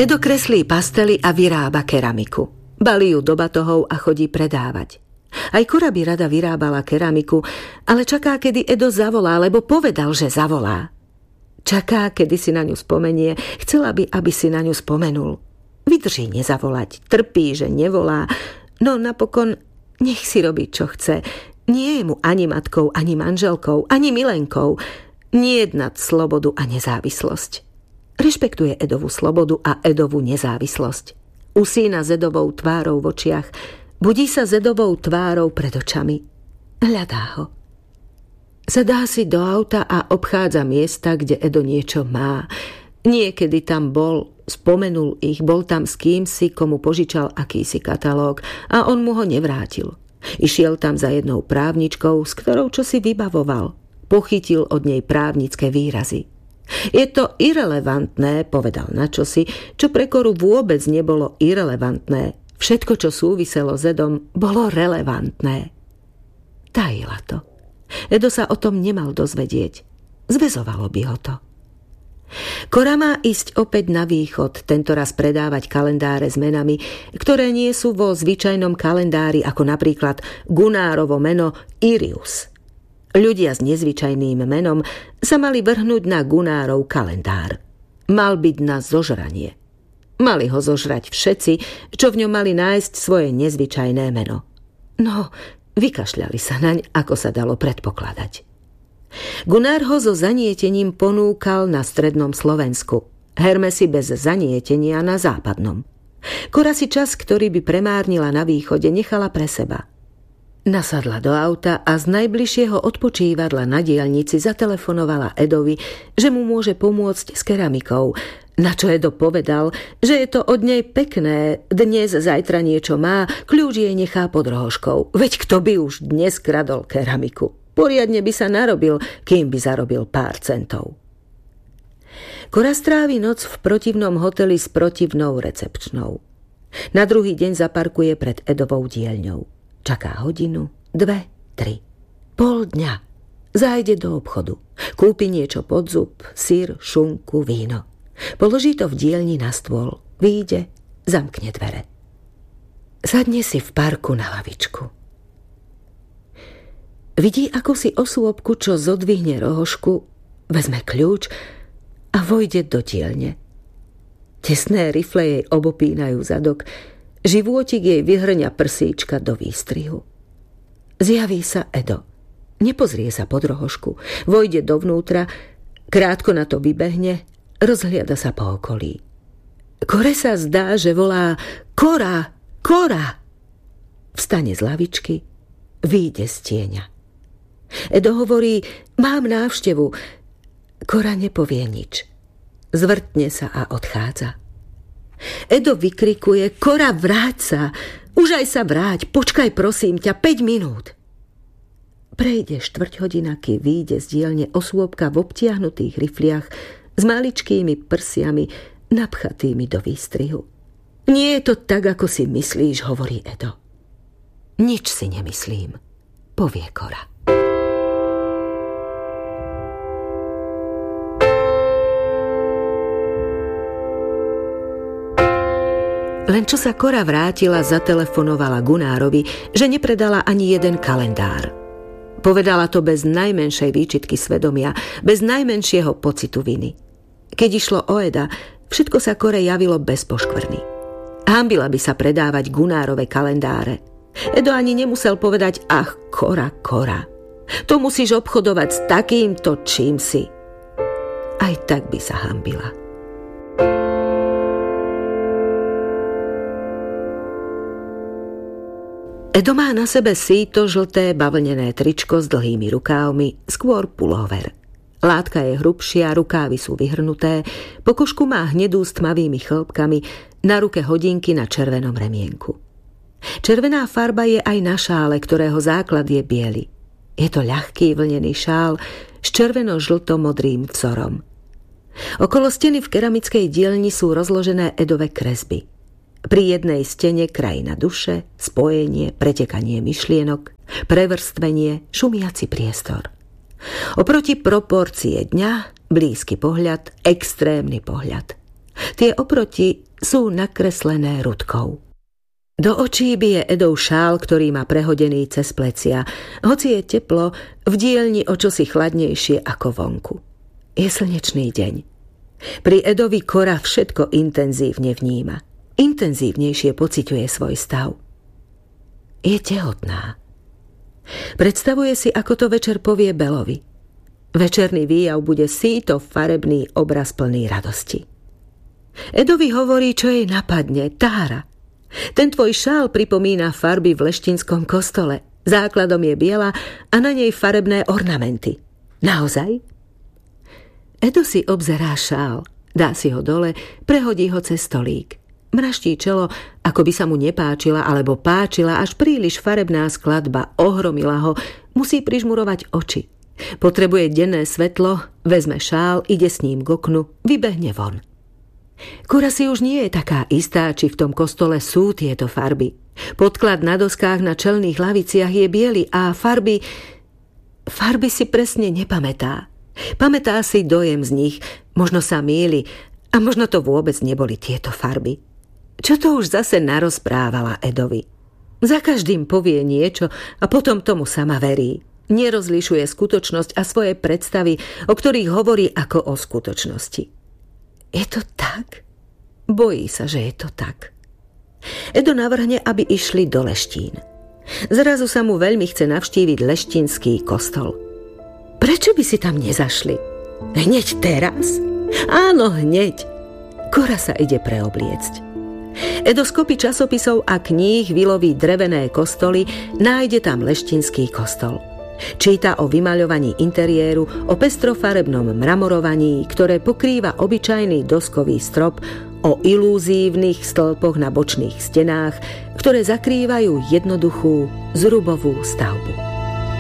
Edo kreslí pastely a vyrába keramiku. Balí ju do batohov a chodí predávať. Aj Kora by rada vyrábala keramiku, ale čaká, kedy Edo zavolá, lebo povedal, že zavolá. Čaká, kedy si na ňu spomenie, chcela by, aby si na ňu spomenul. Vydrží nezavolať, trpí, že nevolá, no napokon nech si robí, čo chce. Nie je mu ani matkou, ani manželkou, ani milenkou. Nie jednať slobodu a nezávislosť. Rešpektuje Edovú slobodu a Edovú nezávislosť. Usína s Edovou tvárou v očiach, budí sa s Edovou tvárou pred očami. Hľadá ho. Sadá si do auta a obchádza miesta, kde Edo niečo má. Niekedy tam bol, spomenul ich, bol tam s kýmsi, komu požičal akýsi katalóg a on mu ho nevrátil. Išiel tam za jednou právničkou, s ktorou čosi vybavoval. Pochytil od nej právnické výrazy. Je to irelevantné, povedal na čosi, čo pre Koru vôbec nebolo irelevantné. Všetko, čo súviselo s Edom, bolo relevantné. Tajila to. Edo sa o tom nemal dozvedieť. Zväzovalo by ho to. Kora má ísť opäť na východ, tentoraz predávať kalendáre s menami, ktoré nie sú vo zvyčajnom kalendári, ako napríklad Gunárovo meno Irius. Ľudia s nezvyčajným menom sa mali vrhnúť na Gunárov kalendár. Mal byť na zožranie. Mali ho zožrať všetci, čo v ňom mali nájsť svoje nezvyčajné meno. No, vykašľali sa naň, ako sa dalo predpokladať. Gunár ho so zanietením ponúkal na strednom Slovensku, Hermesi bez zanietenia na západnom. Kora si čas, ktorý by premárnila na východe, nechala pre seba. Nasadla do auta a z najbližšieho odpočívadla na diaľnici zatelefonovala Edovi, že mu môže pomôcť s keramikou, na čo Edo povedal, že je to od nej pekné, dnes, zajtra niečo má, kľúč jej nechá pod rohoškou. Veď kto by už dnes kradol keramiku? Poriadne by sa narobil, kým by zarobil pár centov. Kora strávi noc v protivnom hoteli s protivnou recepčnou. Na druhý deň zaparkuje pred Edovou dielňou. Čaká hodinu, 2, 3. Pol dňa. Zájde do obchodu. Kúpi niečo pod zub, syr, šunku, víno. Položí to v dielni na stôl. Vyjde, zamkne dvere. Sadne si v parku na lavičku. Vidí akúsi osôbku, čo zodvihne rohošku, vezme kľúč a vojde do dielne. Tesné rifle jej obopínajú zadok, životík jej vyhrňa prsíčka do výstrihu. Zjaví sa Edo. Nepozrie sa pod rohošku. Vojde dovnútra, krátko na to vybehne, rozhliada sa po okolí. Kore sa zdá, že volá Kora, Kora. Vstane z lavičky, vyjde z tieňa. Edo hovorí, mám návštevu. Kora nepovie nič. Zvrtne sa a odchádza. Edo vykrikuje, Kora, vráť sa, už aj sa vráť, počkaj prosím ťa, 5 minút. Prejde štvrťhodina, kým vyjde z dielne osôbka v obtiahnutých rifliach s maličkými prsiami napchatými do výstrihu. Nie je to tak, ako si myslíš, hovorí Edo. Nič si nemyslím, povie Kora. Len čo sa Kora vrátila, zatelefonovala Gunárovi, že nepredala ani jeden kalendár. Povedala to bez najmenšej výčitky svedomia, bez najmenšieho pocitu viny. Keď išlo o Eda, všetko sa Kore javilo bez poškvrny. Hanbila by sa predávať Gunárove kalendáre. Edo ani nemusel povedať, ach, Kora, Kora. To musíš obchodovať s takýmto čím si. Aj tak by sa hanbila. Edo má na sebe síto žlté bavlnené tričko s dlhými rukávmi, skôr pulóver. Látka je hrubšia, rukávy sú vyhrnuté, pokožku má hnedú s tmavými chlpkami, na ruke hodinky na červenom remienku. Červená farba je aj na šále, ktorého základ je biely. Je to ľahký vlnený šál s červeno-žlto-modrým vzorom. Okolo steny v keramickej dielni sú rozložené Edove kresby. Pri jednej stene krajina duše, spojenie, pretekanie myšlienok, prevrstvenie, šumiaci priestor. Oproti proporcie dňa, blízky pohľad, extrémny pohľad. Tie oproti sú nakreslené rudkou. Do očí bije Edov šál, ktorý má prehodený cez plecia. Hoci je teplo, v dielni o čosi chladnejšie ako vonku. Je slnečný deň. Pri Edovi Cora všetko intenzívne vníma. Intenzívnejšie pociťuje svoj stav. Je tehotná. Predstavuje si, ako to večer povie Belovi. Večerný výjav bude síto farebný obraz plný radosti. Edovi hovorí, čo jej napadne. Tára, ten tvoj šál pripomína farby v leštinskom kostole. Základom je biela a na nej farebné ornamenty. Naozaj? Edo si obzerá šál, dá si ho dole, prehodí ho cez stolík. Mraští čelo, ako by sa mu nepáčila alebo páčila, až príliš farebná skladba ohromila ho, musí prižmurovať oči. Potrebuje denné svetlo, vezme šál, ide s ním k oknu, vybehne von. Cora si už nie je taká istá, či v tom kostole sú tieto farby. Podklad na doskách na čelných laviciach je biely a farby si presne nepamätá. Pamätá si dojem z nich, možno sa mýli a možno to vôbec neboli tieto farby. Čo to už zase narozprávala Edovi? Za každým povie niečo a potom tomu sama verí. Nerozlišuje skutočnosť a svoje predstavy, o ktorých hovorí ako o skutočnosti. Je to tak? Bojí sa, že je to tak. Edo navrhne, aby išli do Leštín. Zrazu sa mu veľmi chce navštíviť leštinský kostol. Prečo by si tam nezašli? Hneď teraz? Áno, hneď. Cora sa ide preobliecť. Edo z kopy časopisov a kníh vyloví drevené kostoly, nájde tam leštinský kostol. Číta o vymaľovaní interiéru, o pestrofarebnom mramorovaní, ktoré pokrýva obyčajný doskový strop, o ilúzívnych stĺpoch na bočných stenách, ktoré zakrývajú jednoduchú zrubovú stavbu.